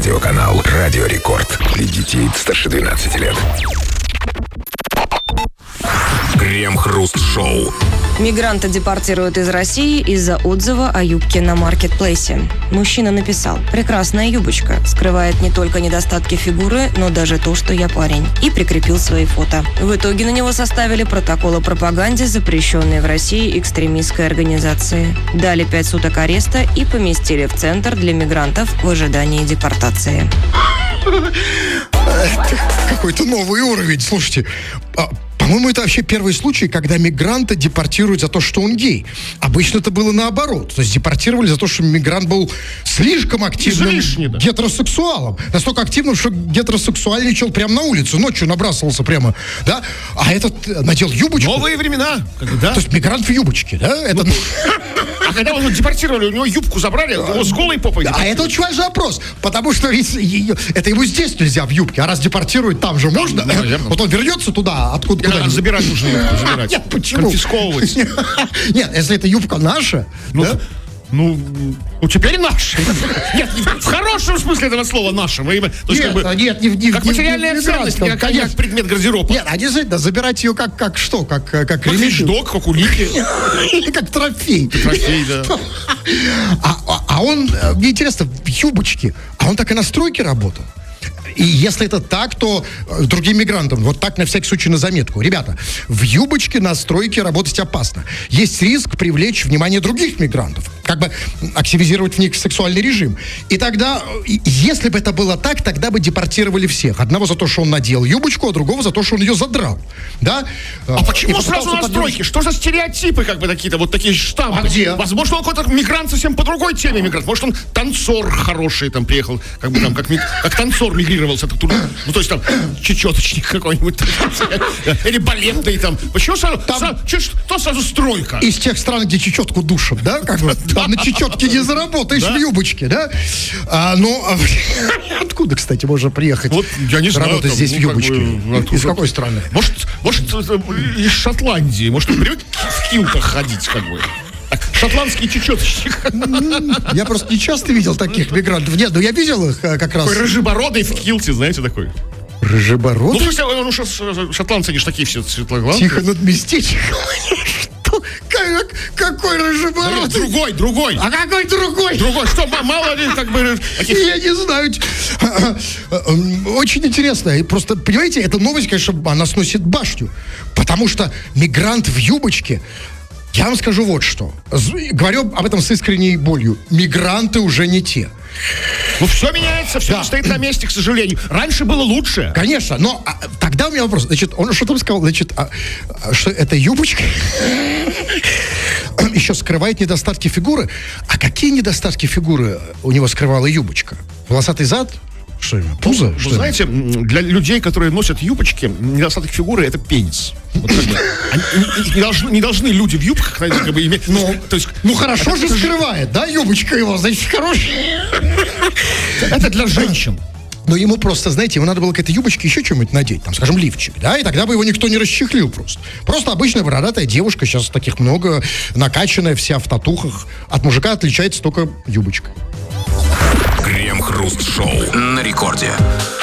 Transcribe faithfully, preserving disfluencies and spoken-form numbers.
телерадиоканал «Радио Рекорд». Для детей старше двенадцати лет. Крем-хруст-шоу. Мигранта депортируют из России из-за отзыва о юбке на маркетплейсе. Мужчина написал: «Прекрасная юбочка. Скрывает не только недостатки фигуры, но даже то, что я парень». И прикрепил свои фото. В итоге на него составили протокол о пропаганде, запрещенной в России экстремистской организации. Дали пять суток ареста и поместили в центр для мигрантов в ожидании депортации. Это какой-то новый уровень. Слушайте, по-моему, это вообще первый случай, когда мигранта депортируют за то, что он гей. Обычно это было наоборот. То есть депортировали за то, что мигрант был слишком активным Излишне, да. гетеросексуалом. Настолько активным, что гетеросексуальничал прямо на улице. Ночью набрасывался прямо, да? А этот надел юбочку. Новые времена. Да? То есть мигрант в юбочке, да? Это... А когда его депортировали, у него юбку забрали, его с голой попой. А это очень важный вопрос. Потому что ведь ее, это ему здесь нельзя в юбке. А раз депортируют, там же можно. Ну, вот он вернется туда, откуда куда. Забирать нужно юбку, забирать. Нет, почему? Конфисковывать. Нет, если эта юбка наша, ну, да? Ну, ну, теперь наша. Нет, в хорошем смысле этого слова наша. То есть, нет, как бы, нет, не, не, как не, материальная не, не ценность, не, как, как предмет гардероба. Нет, а действительно, забирать ее как, как что? Как, как, как ремень? вещдок, как улики. Или как трофей. Трофей, да. А, а, а он, мне интересно, в юбочке, а он так и на стройке работал? И если это так, то э, другим мигрантам, вот так на всякий случай на заметку. Ребята, в юбочке на стройке работать опасно. Есть риск привлечь внимание других мигрантов, как бы активизировать в них сексуальный режим. И тогда, э, если бы это было так, тогда бы депортировали всех. Одного за то, что он надел юбочку, а другого за то, что он ее задрал. Да? А э, почему сразу на стройке? Что за стереотипы, как бы такие-то, вот такие штампы? А где? Возможно, он какой-то мигрант совсем по другой теме мигрант. Может, он танцор хороший там приехал, как бы там, как, как танцор мигрировал. Ну, то есть там чечеточник какой-нибудь. Или балетный там. Почему сразу, там, сразу, что сразу стройка? Из тех стран, где чечетку душат, да? Как бы, там на чечетке не заработаешь в юбочке, да? А, ну, откуда, кстати, можно приехать? Вот, я не знаю. Работать здесь в юбочке. Из какой страны? Может, может, из Шотландии. Может, он привык в килтах ходить, как бы. Шотландский чечеточник. Я просто не часто видел таких мигрантов. Нет, но я видел их как раз. Такой рыжебородый в килте, знаете, такой. Рыжебородый? Ну, ну, ну шотландцы, они же такие все светлоглазые. Тихо над местечком. Что? Как, какой рыжебородый? Другой, другой. А какой другой? Другой. Что, мало ли, как бы... Таких... Я не знаю. Очень интересно. И просто, понимаете, эта новость, конечно, она сносит башню. Потому что мигрант в юбочке... Я вам скажу вот что. Говорю об этом с искренней болью. Мигранты уже не те. Ну, все меняется, все да. стоит на месте, к сожалению. Раньше было лучше. Конечно, но а, тогда у меня вопрос. Значит, он что там сказал? Значит, а, что это юбочка еще скрывает недостатки фигуры. А какие недостатки фигуры у него скрывала юбочка? Волосатый зад? Что именно? Пузо? Вы что знаете, именно? Для людей, которые носят юбочки, недостаток фигуры — это пенис. Вот, как бы, они, не, должны, не должны люди в юбках, знаете, как бы иметь... Ну, то есть, ну хорошо же скрывает, да, юбочка его, значит, хорошая. Это для женщин. Но ему просто, знаете, ему надо было к этой юбочке еще что-нибудь надеть, там, скажем, лифчик, да, и тогда бы его никто не расчехлил просто. Просто обычная бородатая девушка, сейчас таких много, накачанная, вся в татухах. От мужика отличается только юбочка. Крем-хруст-шоу на рекорде.